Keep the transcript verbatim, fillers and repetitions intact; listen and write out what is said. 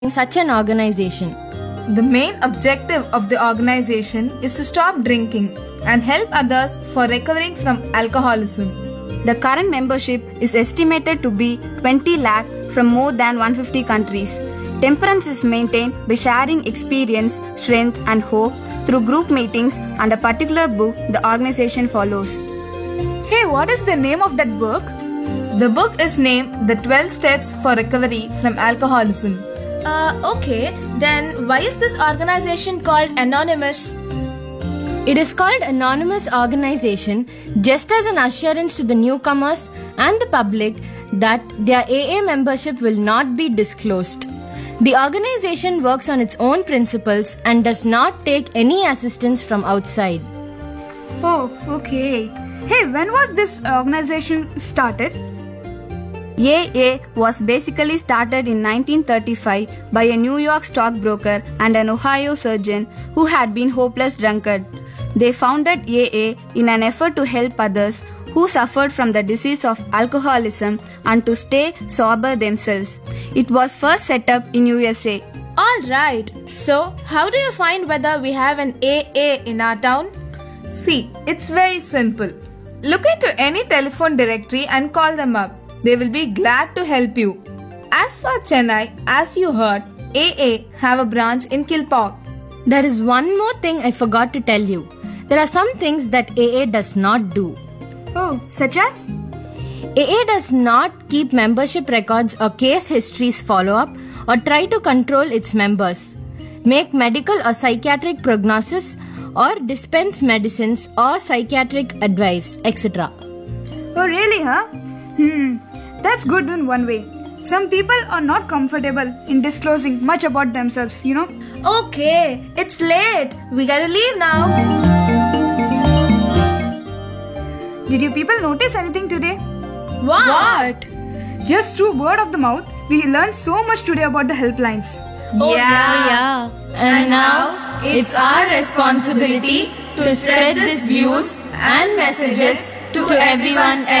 such an organization? The main objective of the organization is to stop drinking and help others for recovering from alcoholism. The current membership is estimated to be twenty lakh from more than one hundred fifty countries. Temperance is maintained by sharing experience, strength and hope through group meetings and a particular book the organization follows. Hey, what is the name of that book? The book is named The twelve Steps for Recovery from Alcoholism. Uh, okay, then why is this organization called Anonymous? It is called Anonymous Organization just as an assurance to the newcomers and the public that their A A membership will not be disclosed. The organization works on its own principles and does not take any assistance from outside. Oh, okay. Hey, when was this organization started? A A was basically started in nineteen thirty-five by a New York stockbroker and an Ohio surgeon who had been hopeless drunkard. They founded A A in an effort to help others who suffered from the disease of alcoholism and to stay sober themselves. It was first set up in U S A. Alright, so how do you find whether we have an A A in our town? See, it's very simple. Look into any telephone directory and call them up. They will be glad to help you. As for Chennai, as you heard, A A have a branch in Kilpauk. There is one more thing I forgot to tell you. There are some things that A A does not do. Oh, such as? A A does not keep membership records or case histories follow-up or try to control its members, make medical or psychiatric prognosis or dispense medicines or psychiatric advice, et cetera. Oh, really, huh? Hmm, that's good in one way. Some people are not comfortable in disclosing much about themselves, you know? Okay, it's late. We gotta leave now. Did you people notice anything today? What? What? Just through word of the mouth, we learned so much today about the helplines. Oh, yeah. Yeah. And now it's our responsibility to spread these views and messages to everyone else.